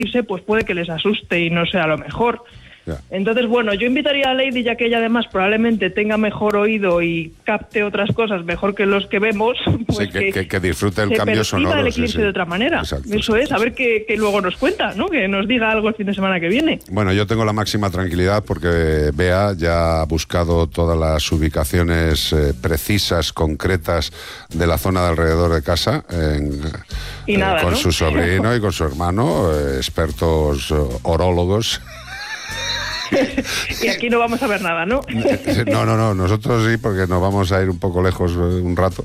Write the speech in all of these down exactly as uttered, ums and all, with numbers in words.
eclipse, pues puede que les asuste y no sea lo mejor. Ya. Entonces, bueno, yo invitaría a Lady, ya que ella además probablemente tenga mejor oído y capte otras cosas mejor que los que vemos, pues sí, que, que, que disfrute el se cambio sonoro. el eclipse sí, sí. de otra manera. Exacto, Eso exacto, es, a ver qué, qué luego nos cuenta, ¿no? Que nos diga algo el fin de semana que viene. Bueno, yo tengo la máxima tranquilidad porque Bea ya ha buscado todas las ubicaciones eh, precisas, concretas de la zona de alrededor de casa, en, y nada, eh, con ¿no? su sobrino y con su hermano, eh, expertos eh, orólogos. Y aquí no vamos a ver nada, ¿no? No, no, no, nosotros sí, porque nos vamos a ir un poco lejos un rato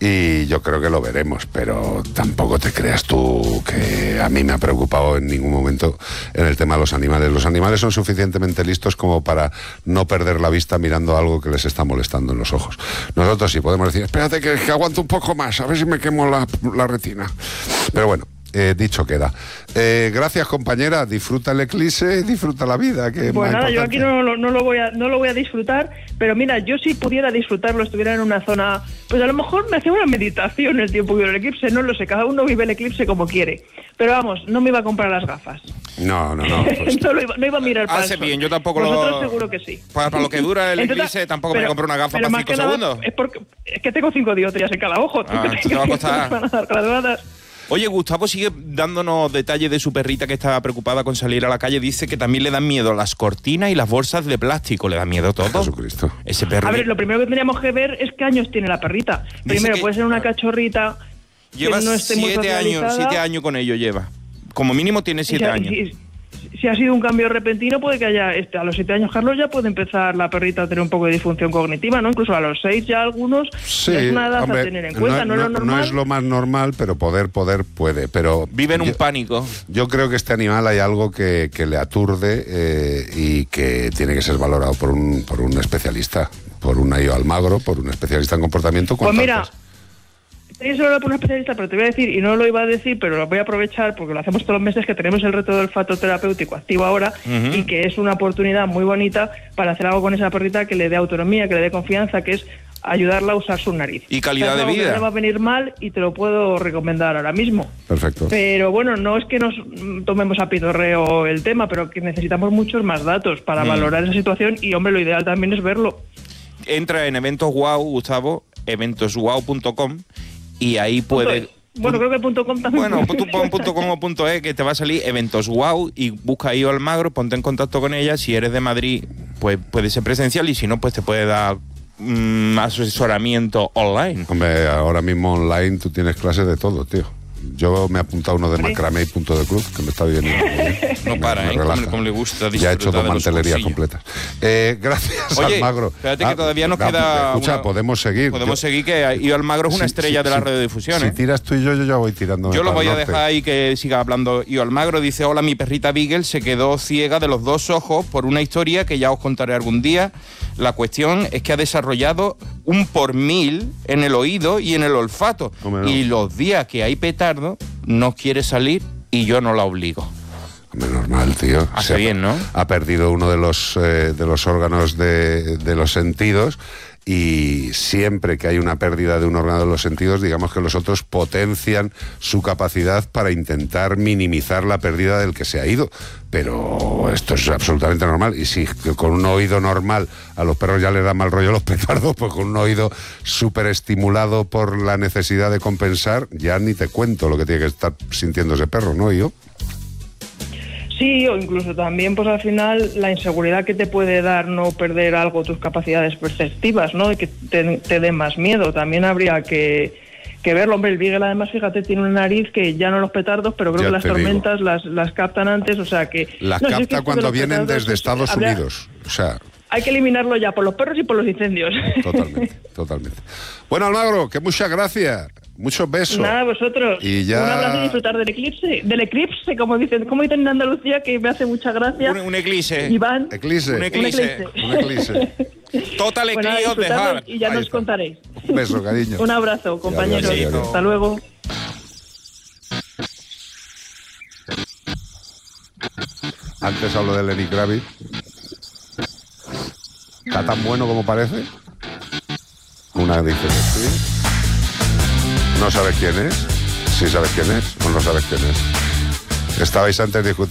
y yo creo que lo veremos, pero tampoco te creas tú que a mí me ha preocupado en ningún momento en el tema de los animales. Los animales son suficientemente listos como para no perder la vista mirando algo que les está molestando en los ojos. Nosotros sí podemos decir, espérate que, que aguanto un poco más, a ver si me quemo la, la retina. Pero bueno. Eh, dicho queda. Eh, gracias, compañera. Disfruta el eclipse y disfruta la vida. Que pues nada, importante. Yo aquí no, no, no, lo voy a, no lo voy a disfrutar, pero mira, yo si pudiera disfrutarlo, estuviera en una zona, pues a lo mejor me hacía una meditación el tiempo que veo el eclipse, no lo sé, cada uno vive el eclipse como quiere. Pero vamos, no me iba a comprar las gafas. No, no, no. Pues... no, lo iba, no iba a mirar para Hace eso. bien, yo tampoco Vosotros lo... seguro que sí. Para, para lo que dura el Entonces, eclipse tampoco pero, me compro una gafa para cinco segundos. Es, porque, es que tengo cinco dioptrías en cada ojo. Ah, ¿Tú te va a costar. Van a dar graduadas? Oye, Gustavo sigue dándonos detalles de su perrita que está preocupada con salir a la calle. Dice que también le dan miedo las cortinas y las bolsas de plástico. ¿Le da miedo todo? Jesucristo. Ese perro. A ver, lo primero que tendríamos que ver es qué años tiene la perrita. Primero, que... puede ser una cachorrita lleva que no esté muy siete años, siete años con ello lleva. Como mínimo tiene siete si, años. Si, si ha sido un cambio repentino, puede que haya, este, a los siete años, Carlos, ya puede empezar la perrita a tener un poco de disfunción cognitiva, ¿no? Incluso a los seis ya algunos, sí, es una edad hombre, a tener en cuenta, no, no, no, no, es lo normal. No es lo más normal, pero poder, poder puede. Pero vive en un yo, pánico. Yo creo que este animal hay algo que, que le aturde eh, y que tiene que ser valorado por un, por un especialista, por un Ayo Almagro, por un especialista en comportamiento. Pues mira, tenéis solo por un especialista, pero te voy a decir, y no lo iba a decir, pero lo voy a aprovechar porque lo hacemos todos los meses, que tenemos el reto del olfato terapéutico activo ahora, uh-huh. y que es una oportunidad muy bonita para hacer algo con esa perrita que le dé autonomía, que le dé confianza, que es ayudarla a usar su nariz. Y calidad o sea, de vida. No va a venir mal y te lo puedo recomendar ahora mismo. Perfecto. Pero bueno, no es que nos tomemos a pitorreo el tema, pero que necesitamos muchos más datos para mm. valorar esa situación y, hombre, lo ideal también es verlo. Entra en Eventos Wow, Gustavo, eventos wow punto com y ahí puede... Bueno, creo que punto .com también. Bueno, tú pon punto com o punto e, que te va a salir Eventos Wow, y busca ahí Almagro, ponte en contacto con ella. Si eres de Madrid, pues puede ser presencial, y si no, pues te puede dar mmm, asesoramiento online. Hombre, ahora mismo online tú tienes clases de todo, tío. Yo me he apuntado uno de macramé y punto de cruz, que me está viendo. No para, me, me ¿eh? Como, como le gusta disfrutar. Ya he hecho dos mantelerías completas. Eh, gracias, Oye, Almagro. Espérate ah, que todavía nos no, queda... Escucha, una, podemos seguir. Podemos yo, seguir, que Io Almagro es una si, estrella si, de la si, radiodifusión. Si ¿eh? tiras tú y yo, yo ya voy tirando. Yo lo voy a dejar ahí que siga hablando. Io Almagro dice: hola, mi perrita Beagle se quedó ciega de los dos ojos por una historia que ya os contaré algún día. La cuestión es que ha desarrollado un por mil en el oído y en el olfato. Hombre, no. Y los días que hay petardo, no quiere salir y yo no la obligo. Hombre, normal, tío. Hace bien, ¿no? Ha perdido uno de los, eh, de los órganos de, de los sentidos, y siempre que hay una pérdida de un órgano de los sentidos, digamos que los otros potencian su capacidad para intentar minimizar la pérdida del que se ha ido. Pero esto es absolutamente normal. Y si con un oído normal a los perros ya les da mal rollo los petardos, pues con un oído súper estimulado por la necesidad de compensar, ya ni te cuento lo que tiene que estar sintiendo ese perro, ¿no? ¿Y yo? Sí, o incluso también, pues al final, la inseguridad que te puede dar no perder algo, tus capacidades perceptivas, ¿no? Y que te, te dé más miedo. También habría que, que verlo. Hombre, el Beagle, además, fíjate, tiene una nariz que ya no los petardos, pero creo ya que las tormentas las, las captan antes, o sea que... Las no, capta si es que cuando vienen petardos, desde Estados habría, Unidos, o sea... Hay que eliminarlo ya por los perros y por los incendios. Totalmente, totalmente. Bueno, Almagro, que muchas gracias. Muchos besos. Nada, vosotros. Y ya... Un abrazo y disfrutar del eclipse. Del eclipse, como dicen, como dicen en Andalucía, que me hace mucha gracia. Un, un eclipse. Iván. Eclipse. Un eclipse. Un eclipse. Total eclipse of the heart. Y ya nos contaréis. Un beso, cariño. Un abrazo, compañeros. Ya, ya, ya, ya. Hasta luego. Antes hablo de Lenny Kravitz. ¿Está tan bueno como parece? Una dice que sí. ¿No sabes quién es? Sí sabes quién es o no sabes quién es. Estabais antes discutiendo.